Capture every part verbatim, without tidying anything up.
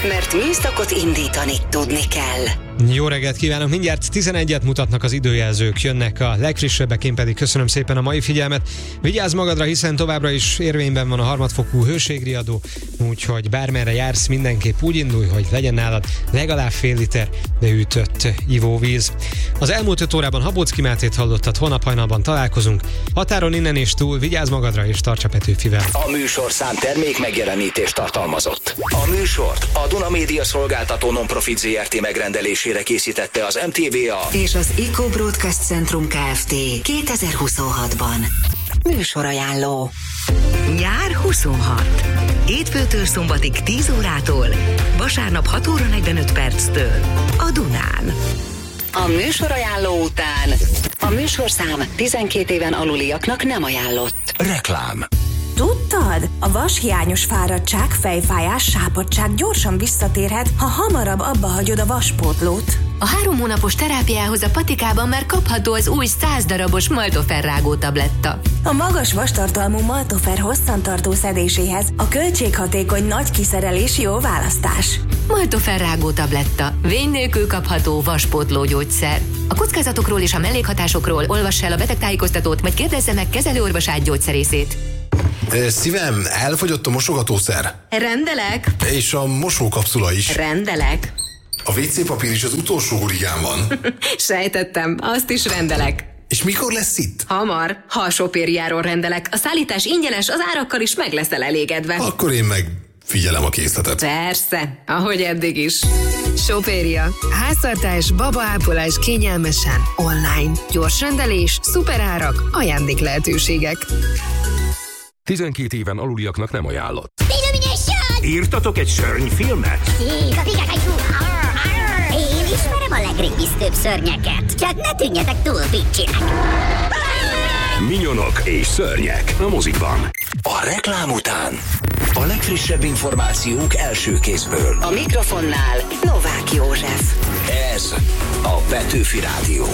mert műszakot indítani tudni kell. Jó reggelt kívánok! Mindjárt tizenegyet mutatnak az időjelzők, jönnek a legfrissebbek, én pedig köszönöm szépen a mai figyelmet. Vigyázz magadra, hiszen továbbra is érvényben van a harmadfokú hőségriadó, úgyhogy bármerre jársz, mindenképp úgy indulj, hogy legyen nálad legalább fél liter beütött ivóvíz. Az elmúlt öt órában Habocki Mátét hallottad, holnap hajnalban találkozunk. Határon innen és túl, vigyázz magadra és tarts a Petőfivel. A műsorszám termék megjelenítést tartalmazott. A műsort a Duna Média Szolgáltató Non-Profit zé er té megrendelésére készítette az em té vé á és az Eco Broadcast Centrum Kft. kétezer-huszonhatban. Műsorajánló. Nyár huszonhat. Hétfőtől szombatig tíz órától, vasárnap hat óra negyvenöt perctől a Dunán. A műsorajánló után a műsorszám tizenkét éven aluliaknak nem ajánlott. Reklám. Tudtad? A vashiányos fáradtság, fejfájás, sápadtság gyorsan visszatérhet, ha hamarabb abba hagyod a vaspótlót. A három hónapos terápiához a patikában már kapható az új száz darabos Maltofer rágó tabletta. A magas vastartalmú Maltofer hosszantartó szedéséhez a költséghatékony nagy kiszerelés jó választás. Maltofer rágó tabletta. Vény nélkül kapható vaspótló gyógyszer. A kockázatokról és a mellékhatásokról olvass el a betegtájékoztatót, vagy kérdezze meg kezelőorvosát gyógyszerészét. Szívem, elfogyott a mosogatószer. Rendelek. És a mosókapszula is. Rendelek. A vé cé papír is az utolsó hurigán van. Sejtettem, azt is rendelek. És mikor lesz itt? Hamar, ha a sopériáról rendelek. A szállítás ingyenes, az árakkal is meg leszel elégedve. Akkor én meg figyelem a készletet. Persze, ahogy eddig is. Sopéria. Háztartás, babaápolás kényelmesen, online. Gyors rendelés, szuperárak, ajándék lehetőségek. tizenkét éven aluliaknak nem ajánlott. Írtatok egy szörnyfilmet? Én ismerem a legrégisztőbb szörnyeket. Csak ne tűnjetek túl picsinek. Minyonok és szörnyek a mozikban. A reklám után a legfrissebb információk első kézből. A mikrofonnál Novák József. Ez a Petőfi Rádió.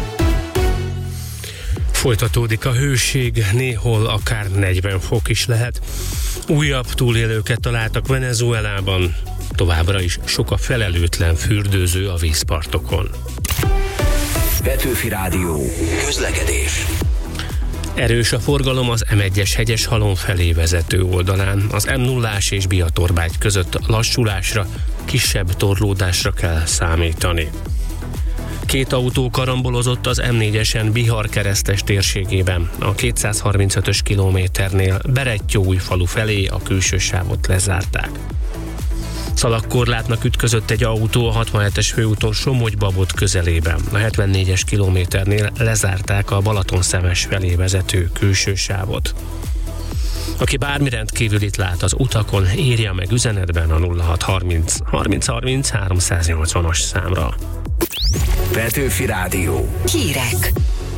Folytatódik a hőség, néhol akár negyven fok is lehet. Újabb túlélőket találtak Venezuelában, továbbra is sok a felelőtlen fürdőző a vízpartokon. Petőfi Rádió. Közlekedés. Erős a forgalom az em egyes Hegyeshalom felé vezető oldalán. Az em nullás és Biatorbágy között lassulásra, kisebb torlódásra kell számítani. Két autó karambolozott az em négyesen Bihar keresztes térségében. A kétszázharmincötös kilométernél Berettyóújfalu felé a külső sávot lezárták. Szalagkorlátnak ütközött egy autó a hatvanhetes főúton Somogy-Babot közelében. A hetvennégyes kilométernél lezárták a Balaton-Szemes felé vezető külső sávot. Aki bármi rendkívülit lát az utakon, írja meg üzenetben a nulla hat harminc harminc harminc háromszáznyolcvanas számra. Petőfi Rádió. Hírek.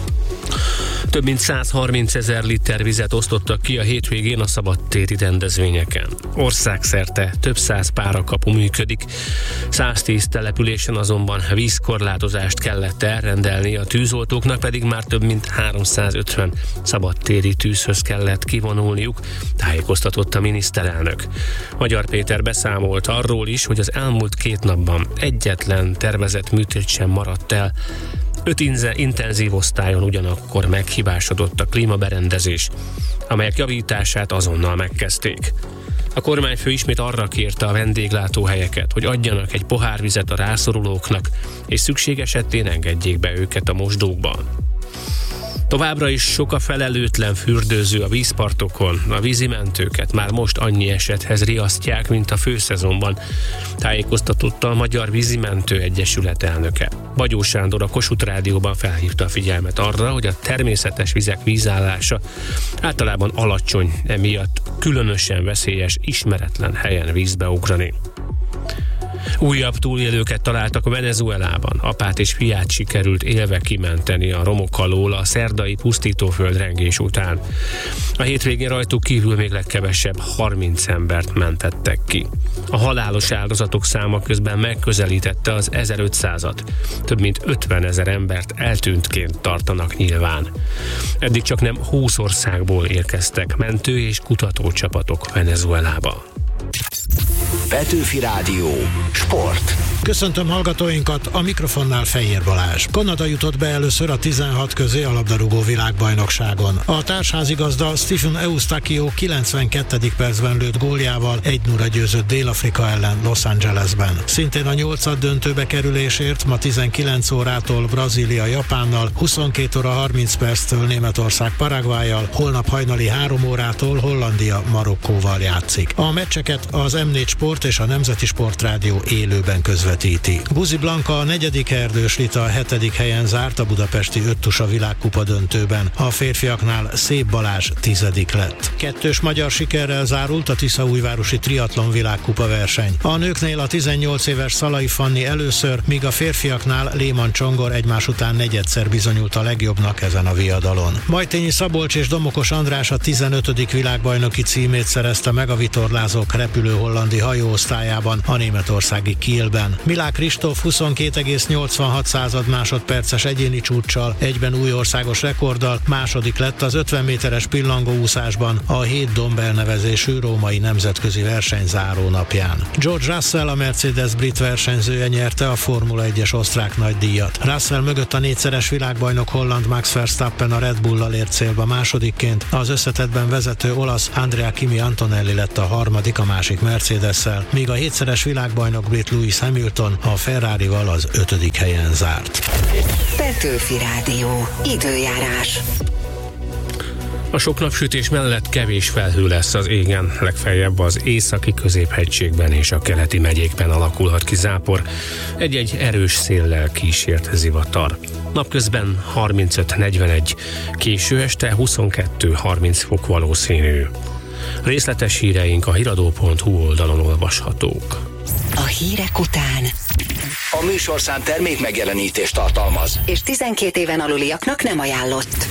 Több mint százharminc ezer liter vizet osztottak ki a hétvégén a szabadtéri rendezvényeken. Országszerte több száz párakapu működik, száztíz településen azonban vízkorlátozást kellett elrendelni, a tűzoltóknak pedig már több mint háromszázötven szabadtéri tűzhöz kellett kivonulniuk, tájékoztatott a miniszterelnök. Magyar Péter beszámolt arról is, hogy az elmúlt két napban egyetlen tervezett műtét sem maradt el. Öt intenzív osztályon ugyanakkor meghibásodott a klímaberendezés, amelyek javítását azonnal megkezdték. A kormányfő ismét arra kérte a vendéglátóhelyeket, hogy adjanak egy pohár vizet a rászorulóknak, és szükség esetén engedjék be őket a mosdókba. Továbbra is sok a felelőtlen fürdőző a vízpartokon, a vízimentőket már most annyi esethez riasztják, mint a főszezonban, tájékoztatott a Magyar Vízimentő Egyesület elnöke. Bagyó Sándor a Kossuth Rádióban felhívta a figyelmet arra, hogy a természetes vizek vízállása általában alacsony, emiatt különösen veszélyes ismeretlen helyen vízbe ugrani. Újabb túlélőket találtak Venezuelában. Apát és fiát sikerült élve kimenteni a romok alól a szerdai pusztító földrengés után. A hétvégén rajtuk kívül még legkevesebb harminc embert mentettek ki. A halálos áldozatok száma közben megközelítette az ezerötszázat. Több mint ötvenezer embert eltűntként tartanak nyilván. Eddig csak nem húsz országból érkeztek mentő- és kutatócsapatok Venezuelába. Petőfi Rádió. Sport. Köszöntöm hallgatóinkat, a mikrofonnál Fejér Balázs. Kanada jutott be először a tizenhat közé a labdarúgó világbajnokságon. A társházigazda Stephen Eustáquio kilencvenkettedik percben lőtt góljával egy nulla győzött Dél-Afrika ellen Los Angelesben. Szintén a nyolcad döntőbe kerülésért ma tizenkilenc órától Brazília Japánnal, huszonkét óra harminc perctől Németország Paraguayjal, holnap hajnali három órától Hollandia Marokkóval játszik. A meccseket az em négy Sport és a Nemzeti Sportrádió élőben közvetíti. Guzi Blanka a negyedik, Erdős Rita a hetedik helyen zárt a budapesti öttusa világkupa döntőben. A férfiaknál Szép Balázs tizedik lett. Kettős magyar sikerrel zárult a Tiszaújvárosi triatlon világkupa verseny. A nőknél a tizennyolc éves Szalai Fanni először, míg a férfiaknál Léman Csongor egymás után negyedszer bizonyult a legjobbnak ezen a viadalon. Majtényi Szabolcs és Domokos András a tizenötödik világbajnoki címét szerezte meg a vitorlázók repülő hollandi hajóosztályában a németországi Kielben. Milák Kristóf huszonkét egész nyolcvanhat másodperces egyéni csúccsal, egyben új országos rekorddal második lett az ötven méteres pillangóúszásban a hét domb elnevezésű római nemzetközi verseny záró napján. George Russell, a Mercedes brit versenyzője nyerte a Formula egyes osztrák nagydíjat. Russell mögött a négyszeres világbajnok holland Max Verstappen a Red Bull-lal ért célba másodikként, az összetettben vezető olasz Andrea Kimi Antonelli lett a harmadik a másik Mercedes-szel, míg a hétszeres világbajnok brit Lewis Hamilton a Ferrarival az ötödik helyen zárt. Petőfi Rádió. Időjárás. A sok napsütés mellett kevés felhő lesz az égen, legfeljebb az északi középhegységben és a keleti megyékben alakulhat ki zápor, egy-egy erős széllel kísért zivatar. Napközben harmincöt negyvenegy, késő este huszonkettő harminc fok valószínű. Részletes híreink a hiradó pont hu oldalon olvashatók. A hírek után A műsorszám termék megjelenítést tartalmaz, és tizenkét éven aluliaknak nem ajánlott.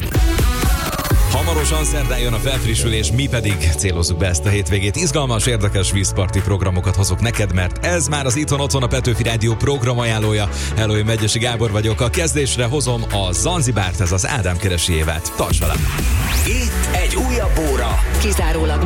Hamarosan szerdán jön a felfrissülés, mi pedig célozzuk be ezt a hétvégét. Izgalmas, érdekes vízparti programokat hozok neked, mert ez már az Itthon Otthon, a Petőfi Rádió programajánlója. Hello, én Megyesi Gábor vagyok. A kezdésre hozom a Zanzibárt, ez az Ádám keresi Évet. Tarts velem! Itt egy újabb óra. Kizárólag